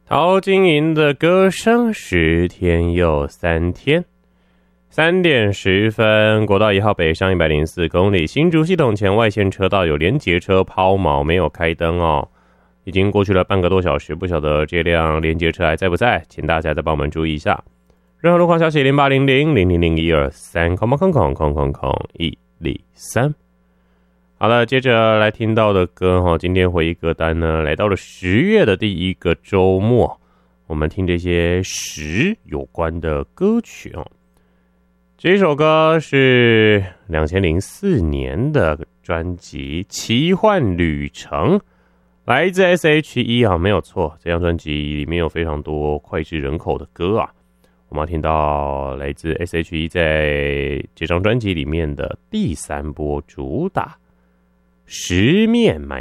陶晶莹的歌声，10天又3天。3点10分，国道1号北上104公里，新竹系统前外线车道有连结车抛锚，没有开灯哦。已经过去了半个多小时，不晓得这辆连结车还在不在，请大家再帮我们注意一下。任何路况消息0800-000123，103。好了，接着来听到的歌今天回忆歌单呢，来到了10月的第一个周末，我们听这些10有关的歌曲哦。这首歌是2004年的专辑《奇幻旅程》，来自 S.H.E 啊，没有错，这张专辑里面有非常多脍炙人口的歌啊。我们要听到来自 S.H.E 在这张专辑里面的第3波主打《十面埋